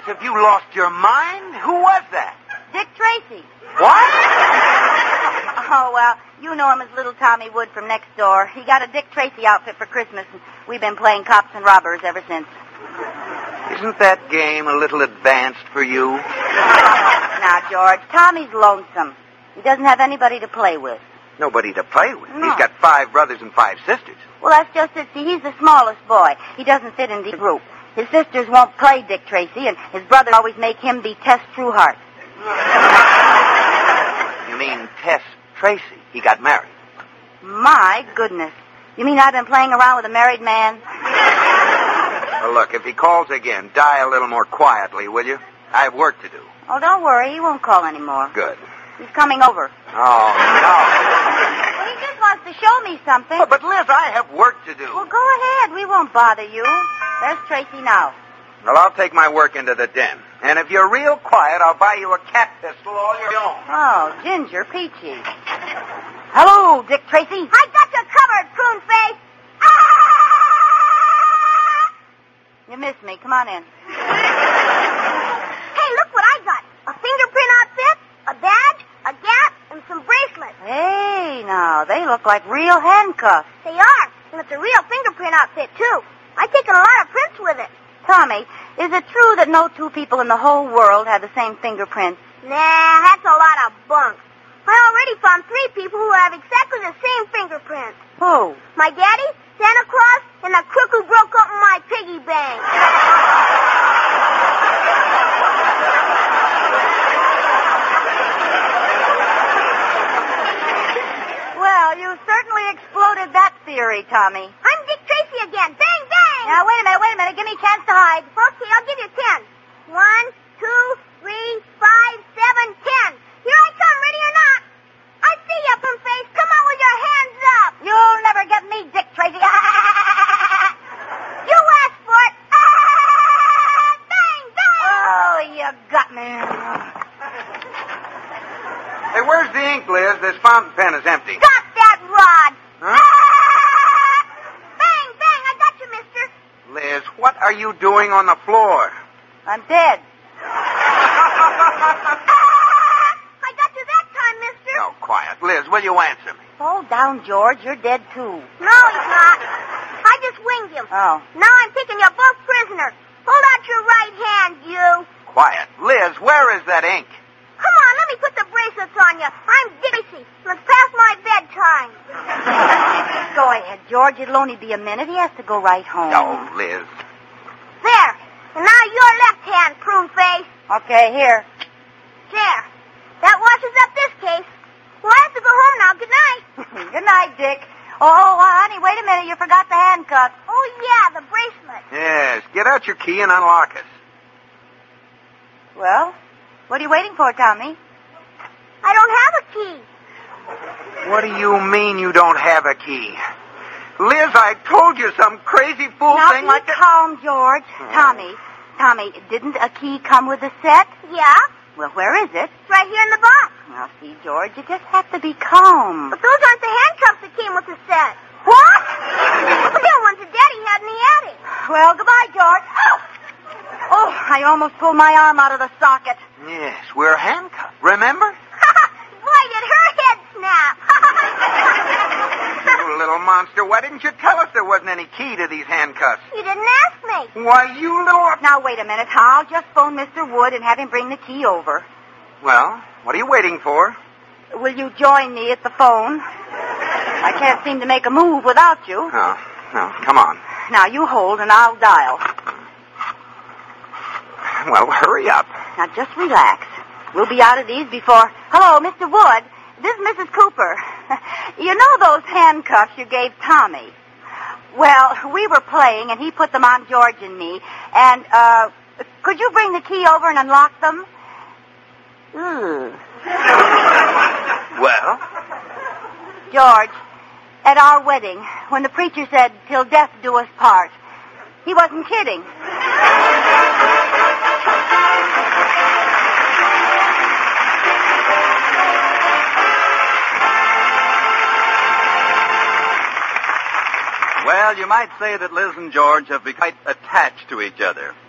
have you lost your mind? Who was that? Dick Tracy. What? Oh, well, you know him as little Tommy Wood from next door. He got a Dick Tracy outfit for Christmas, and we've been playing cops and robbers ever since. Isn't that game a little advanced for you? Now, George, Tommy's lonesome. He doesn't have anybody to play with. Nobody to play with. No. He's got 5 brothers and 5 sisters. Well, that's just it. See, he's the smallest boy. He doesn't fit in the group. His sisters won't play Dick Tracy, and his brothers always make him be Tess Trueheart. You mean Tess Tracy? He got married. My goodness. You mean I've been playing around with a married man? Well, look, if he calls again, die a little more quietly, will you? I have work to do. Oh, don't worry. He won't call anymore. Good. He's coming over. Oh, Well, he just wants to show me something. no. But, Liz, I have work to do. Well, go ahead. We won't bother you. There's Tracy now. Well, I'll take my work into the den. And if you're real quiet, I'll buy you a cat pistol all your own. Oh, Ginger Peachy. Hello, Dick Tracy. I got you covered, prune face. Ah! You missed me. Come on in. Hey, look what I got. A fingerprint outfit, a badge, a gap, and some bracelets. Hey, now, they look like real handcuffs. They are, and it's a real fingerprint outfit, too. I've taken a lot of prints with it. Tommy, is it true that no 2 people in the whole world have the same fingerprints? Nah, that's a lot of bunk. I already found 3 people who have exactly the same fingerprints. Who? My daddy, Santa Claus, and the crook who broke open my piggy bank. Well, you certainly exploded that theory, Tommy. I'm Dick Tracy again. Bang, bang! Now, wait a minute. Give me a chance to hide. Okay, I'll give you 10. 1, 2, 3, 5, 7, 10. Here I come, ready or not. I see you, prune face. Come on with your hands up. You'll never get me, Dick Tracy. You asked for it. Bang, bang! Oh, you got me. Hey, where's the ink, Liz? This fountain pen is empty. Stop that rod. Huh? Bang, bang, I got you, mister. Liz, what are you doing on the floor? I'm dead. I got you that time, mister. Oh, quiet. Liz, will you answer me? Hold down, George. You're dead, too. No, he's not. I just winged him. Oh. Now I'm taking you both prisoner. Hold out your right hand, you. Quiet. Liz, where is that ink? Come on, let me put the bracelets on you. I'm Dixie. It's past my bedtime. Go ahead, George. It'll only be a minute. He has to go right home. Oh, Liz. There. And now your left hand, prune face. Okay, here. There. That washes up this case. Well, I have to go home now. Good night. Good night, Dick. Oh, honey, wait a minute. You forgot the handcuffs. Oh, yeah, the bracelet. Yes, get out your key and unlock us. Well, what are you waiting for, Tommy? I don't have a key. What do you mean you don't have a key? Liz, I told you some crazy fool Now thing be like that. calm, George. Tommy, didn't a key come with the set? Yeah? Well, where is it? It's right here in the box. Now, see, George, you just have to be calm. But those aren't the handcuffs that came with the set. What? They're ones that Daddy had in the attic. Well, goodbye, George. Oh, I almost pulled my arm out of the socket. Yes, we're handcuffed. Remember? Boy, did her head snap. You little monster. Why didn't you tell us there wasn't any key to these handcuffs? You didn't ask me. Why, you little... Now, wait a minute. I'll just phone Mr. Wood and have him bring the key over. Well, what are you waiting for? Will you join me at the phone? I can't seem to make a move without you. Oh, no, come on. Now, you hold and I'll dial. Well, hurry up. Now, just relax. We'll be out of these before... Hello, Mr. Wood. This is Mrs. Cooper. You know those handcuffs you gave Tommy? Well, we were playing, and he put them on George and me. And, could you bring the key over and unlock them? Well? George, at our wedding, when the preacher said, "Till death do us part," he wasn't kidding. Well, you might say that Liz and George have become quite attached to each other.